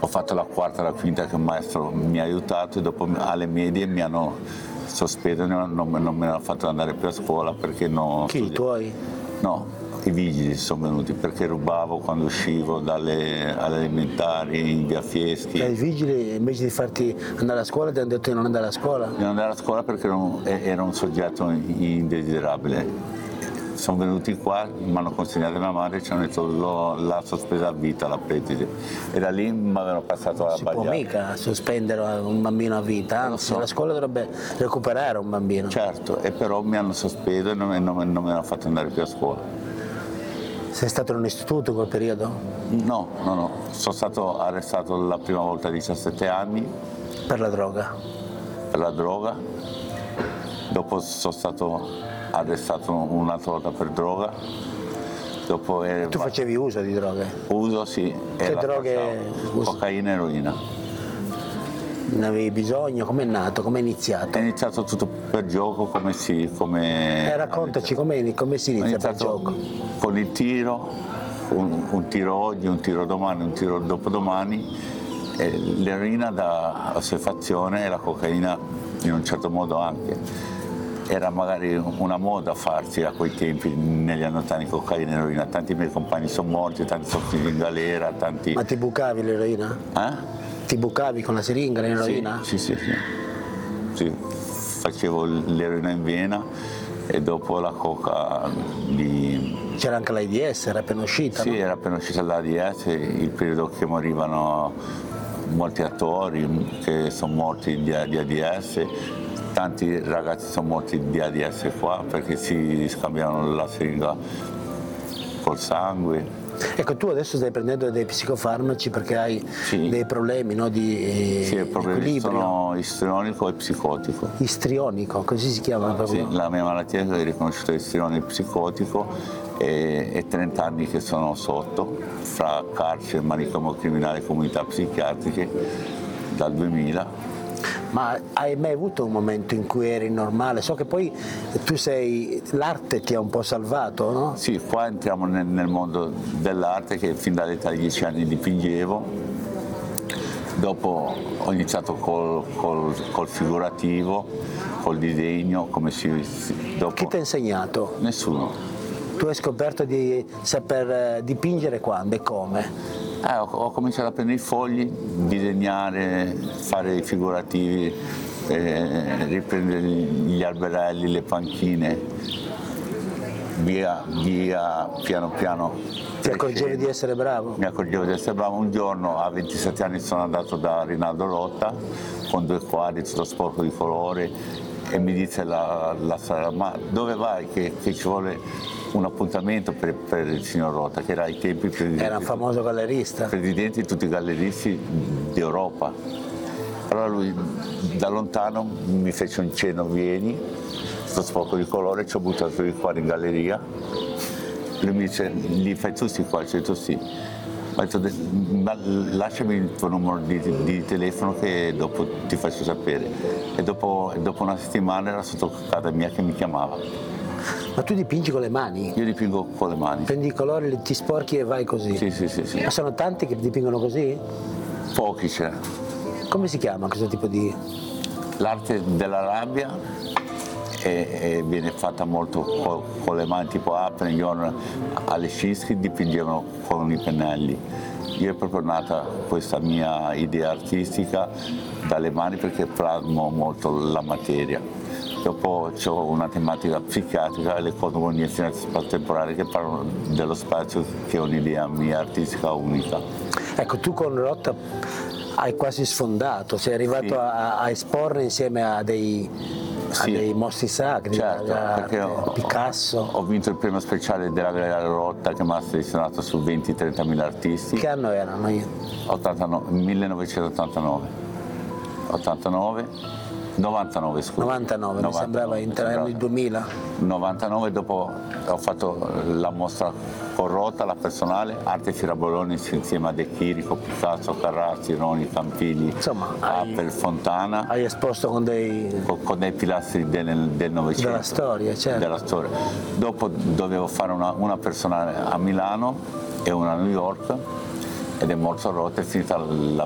Ho fatto la quarta e la quinta che un maestro mi ha aiutato e dopo alle medie mi hanno sospeso e non me ne hanno fatto andare più a scuola perché non... Chi, i tuoi? No, i vigili sono venuti perché rubavo quando uscivo alle elementari in via Fieschi. I vigili invece di farti andare a scuola ti hanno detto di non andare a scuola? Di non andare a scuola perché era un soggetto indesiderabile. Sono venuti qua, mi hanno consegnato mia madre e ci hanno detto la sospesa a vita, la preside. E da lì mi avevano passato alla Non si può mica sospendere un bambino a vita, anzi la scuola dovrebbe recuperare un bambino. Certo, e però mi hanno sospeso e non mi hanno fatto andare più a scuola. Sei stato in un istituto in quel periodo? No, sono stato arrestato la prima volta a 17 anni. Per la droga? Per la droga, dopo sono stato arrestato un'altra volta per droga. Dopo tu facevi uso di droghe? Uso, sì. Che droghe? Cocaina e eroina. Ne avevi bisogno? Com'è nato? Com'è iniziato? È iniziato tutto per gioco, come raccontaci come si inizia per gioco. Con il tiro, un tiro oggi, un tiro domani, un tiro dopodomani, l'eroina da assuefazione e la cocaina in un certo modo anche. Era magari una moda farsi a quei tempi, negli anni 80, cocaina e eroina. Tanti miei compagni sono morti, tanti sono finiti in galera, tanti... Ma ti bucavi l'eroina? Ti bucavi con la siringa l'eroina? Sì. Facevo l'eroina in vena e dopo la coca di... C'era anche l'AIDS, era appena uscita? Sì, no? era appena uscita l'AIDS, il periodo che morivano molti attori che sono morti di AIDS. Tanti ragazzi sono morti di AIDS qua perché si scambiavano la siringa col sangue. Ecco, tu adesso stai prendendo dei psicofarmaci perché hai dei problemi, no, di Sì, i problemi equilibrio. sono istrionico e psicotico. Istrionico, così si chiama proprio? Sì, la mia malattia è riconosciuta istrionico psicotico e 30 anni che sono sotto, fra carcere, manicomio criminale e comunità psichiatriche dal 2000. Ma hai mai avuto un momento in cui eri normale? So che poi l'arte ti ha un po' salvato, no? Sì, qua entriamo nel mondo dell'arte che fin dall'età di 10 anni dipingevo. Dopo ho iniziato col figurativo, col disegno, dopo... Chi ti ha insegnato? Nessuno. Tu hai scoperto di saper dipingere quando e come? Ho cominciato a prendere i fogli, disegnare, fare i figurativi, riprendere gli alberelli, le panchine, via piano piano. Ti accorgevi di essere bravo? Mi accorgevo di essere bravo. Un giorno a 27 anni sono andato da Rinaldo Rotta con 2 quadri tutto sporco di colore e mi dice la strada, ma dove vai che ci vuole un appuntamento per il signor Rotta, che era ai tempi presidente. Era un famoso gallerista. Presidente di tutti i galleristi d'Europa. Allora lui da lontano mi fece un cenno, vieni, sto sporco di colore, ci ho buttato i quadri in galleria. Lui mi dice, li fai tu sti qua? Ho detto sì. Ho detto, lasciami il tuo numero di telefono che dopo ti faccio sapere. E dopo una settimana era sotto casa mia che mi chiamava. Ma tu dipingi con le mani? Io dipingo con le mani. Prendi i colori, ti sporchi e vai così? Sì. Ma sono tanti che dipingono così? Pochi c'è. Come si chiama questo tipo di... L'arte della rabbia e viene fatta molto con le mani, tipo Apenion alle Scischi dipingevano con i pennelli. Io è proprio nata questa mia idea artistica dalle mani perché plasmo molto la materia. Dopo ho una tematica psichiatrica e le cosmogonie spazio-temporali che parlano dello spazio, che è un'idea mia artistica unica. Ecco, tu con Rotta hai quasi sfondato, sei arrivato a esporre insieme a dei mostri sacri, certo, perché Picasso. Ho vinto il premio speciale della Galleria Rotta che mi ha selezionato su 20-30 mila artisti. Che anno erano? 99, scusa. 99, mi sembrava intorno 2000. 99, dopo ho fatto la mostra con Rotta, la personale, Arte Firaboloni insieme a De Chirico, Picasso, Carracci, Roni, Campigli, Appel, Fontana. Hai esposto con dei pilastri del Novecento. Della storia, certo. Della storia. Dopo dovevo fare una personale a Milano e una a New York ed è morto Rotta, è finita la